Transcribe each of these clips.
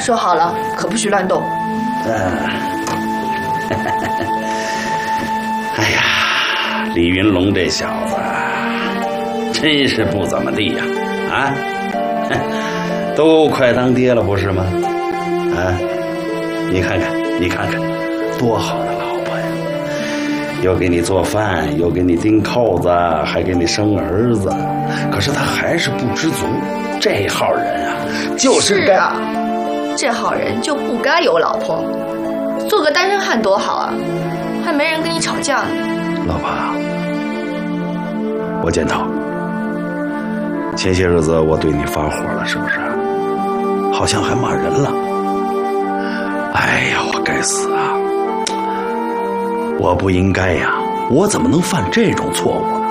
说好了，可不许乱动。 哎呀，李云龙这小子真是不怎么地呀！啊，都快当爹了不是吗？啊，你看看，你看看，多好的老婆呀！又给你做饭，又给你钉扣子，还给你生儿子。可是他还是不知足，这号人啊，就是该啊，这号人就不该有老婆，做个单身汉多好啊，还没人跟你吵架呢。 老婆，我检讨，前些日子我对你发火了，是不是？好像还骂人了。哎呀，我该死啊！我不应该呀，我怎么能犯这种错误呢？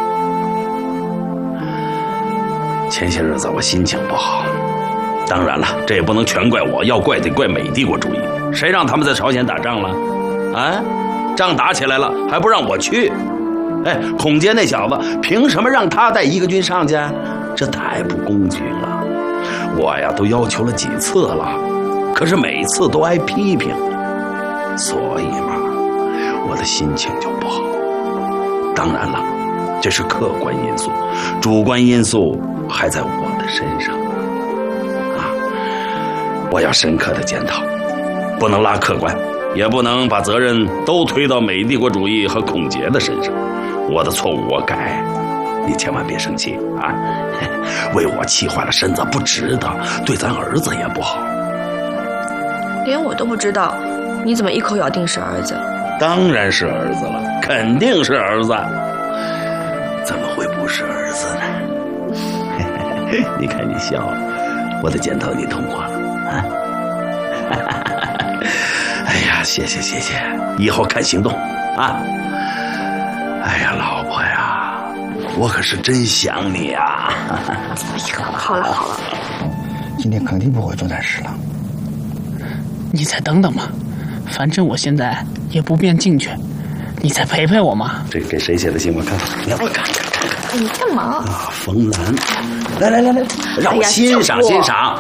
前些日子我心情不好，当然了，这也不能全怪我，要怪得怪美帝国主义。谁让他们在朝鲜打仗了？啊，仗打起来了还不让我去？哎，孔杰那小子凭什么让他带一个军上去？这太不公平了！我呀都要求了几次了，可是每次都挨批评，所以嘛，我的心情就不好。当然了，这是客观因素，主观因素还在我的身上啊！我要深刻的检讨，不能拉客观，也不能把责任都推到美帝国主义和孔杰的身上。我的错误我改，你千万别生气啊！为我气坏了身子不值得，对咱儿子也不好。 连我都不知道，你怎么一口咬定是儿子？ 当然是儿子了，肯定是儿子，怎么会不是儿子呢？你看你笑了，我的检讨你通过了啊！哎呀，谢谢谢谢，以后看行动啊！哎呀，老婆呀，我可是真想你呀！ 好了好了， 今天肯定不会做难事了。 你再等等嘛，反正我现在也不便进去，你再陪陪我嘛。 这给谁写的信？我看看，你让我看看。 哎，你干嘛？ 啊，冯楠，来，让我欣赏欣赏。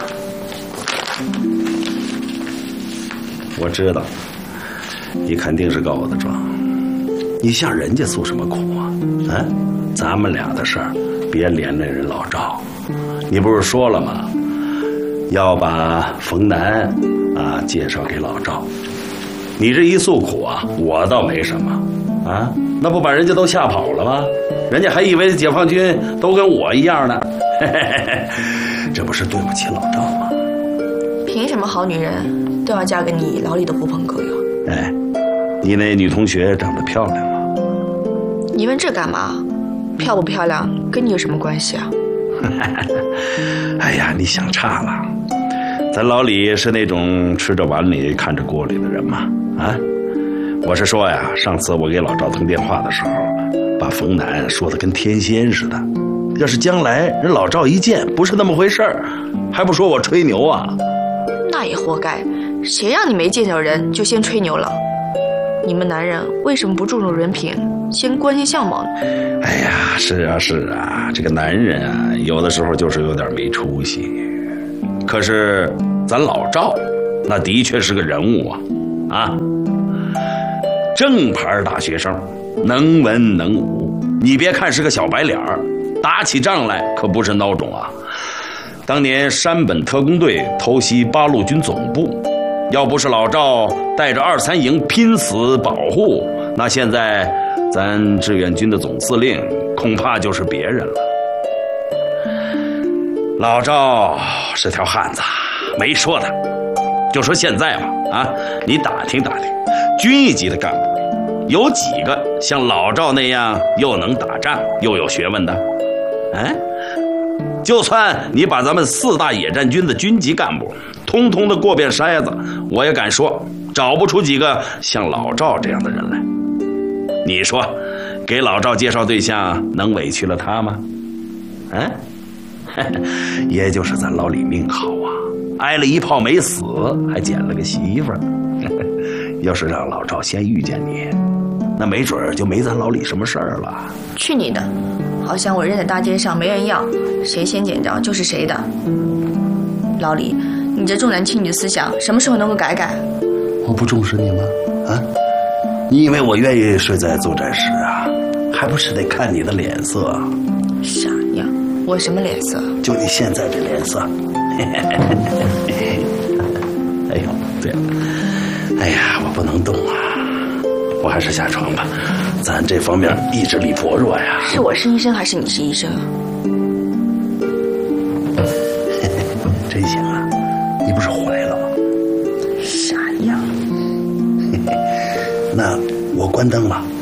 我知道，你肯定是告我的状。你向人家诉什么苦啊？啊，咱们俩的事儿，别连累人老赵。你不是说了吗？要把冯楠啊介绍给老赵。你这一诉苦啊，我倒没什么啊，那不把人家都吓跑了吗？人家还以为解放军都跟我一样呢。这不是对不起老赵吗？ 凭什么好女人都要嫁给你老李的狐朋狗友？ 哎，你那女同学长得漂亮吗？ 你问这干嘛？漂不漂亮跟你有什么关系啊？ 哎呀，你想差了。咱老李是那种吃着碗里看着锅里的人吗？啊，我是说呀，上次我给老赵通电话的时候，把冯楠说的跟天仙似的。要是将来人老赵一见不是那么回事儿，还不说我吹牛啊？ 那也活该，谁让你没见着人就先吹牛了？你们男人为什么不注重人品，先关心相貌呢？ 哎呀，是啊是啊，这个男人啊，有的时候就是有点没出息。可是咱老赵，那的确是个人物啊，正牌大学生，能文能武。你别看是个小白脸儿，打起仗来可不是孬种啊。当年山本特工队偷袭八路军总部，要不是老赵带着2、3营拼死保护，那现在咱志愿军的总司令恐怕就是别人了。老赵是条汉子，没说的。就说现在吧，啊，你打听打听，军一级的干部有几个像老赵那样又能打仗又有学问的？哎，就算你把咱们4大野战军的军级干部通通的过遍筛子，我也敢说找不出几个像老赵这样的人来。你说给老赵介绍对象能委屈了他吗？嗯，也就是咱老李命好啊，挨了一炮没死，还捡了个媳妇儿。要是让老赵先遇见你，那没准就没咱老李什么事儿了。 去你的！好像我扔在大街上没人要，谁先捡着就是谁的。老李， 你这重男轻女的思想什么时候能够改改？ 我不重视你吗？啊？你以为我愿意睡在作战室啊？还不是得看你的脸色。 傻样，我什么脸色？ 就你现在这脸色。哎呦，对了，哎呀，我不能动啊，我还是下床吧。咱这方面意志力薄弱呀。 是我是医生还是你是医生啊？ 真行啊，你不是怀了吗？ 傻样。 那我关灯了。